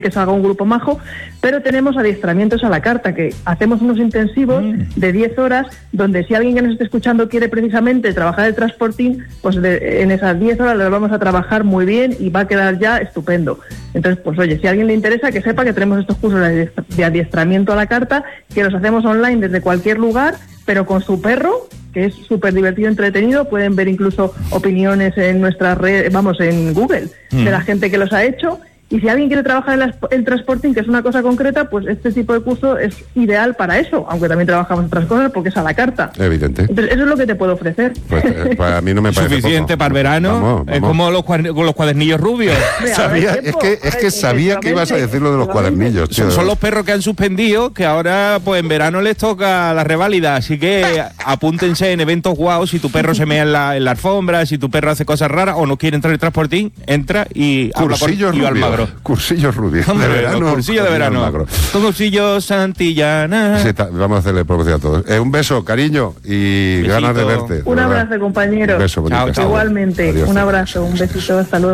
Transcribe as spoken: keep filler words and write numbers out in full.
que salga un grupo majo, pero tenemos adiestramientos a la carta, que hacemos unos intensivos mm. de diez horas, donde si alguien que nos esté escuchando quiere precisamente trabajar el transporting, pues de, en esas diez horas lo vamos a trabajar muy bien y va a quedar ya estupendo. Entonces, pues oye, si a alguien le interesa, que sepa que tenemos estos cursos de adiestramiento a la carta, que los hacemos online desde cualquier lugar, pero con su perro, que es súper divertido, entretenido. Pueden ver incluso opiniones en nuestras redes, vamos, en Google, mm. de la gente que los ha hecho. Y si alguien quiere trabajar en la, el transporting, que es una cosa concreta, pues este tipo de curso es ideal para eso, aunque también trabajamos otras cosas porque es a la carta. Evidente. Entonces, eso es lo que te puedo ofrecer. Pues, eh, pues a mí no me parece suficiente poco. Para el verano. Vamos, vamos. Es como los, cuader- con los cuadernillos rubios. Sabía, es que, es que sabía que ibas a decir lo de los cuadernillos. Tío. Son, son los perros que han suspendido, que ahora pues en verano les toca la reválida. Así que apúntense en eventos guau. Si tu perro se mea en la, en la alfombra, si tu perro hace cosas raras o no quiere entrar en el transporting, entra y cursillos habla con Almagro. Cursillos rubios. Hombre, de verano. Cursillo de verano. Con cursillo Santillana. Sí, ta, vamos a hacerle promoción a todos. Eh, un beso, cariño, y besito. Ganas de verte. Un abrazo, compañero. Un beso, chao, chao. Igualmente. Adiós, un abrazo, un besito, hasta luego.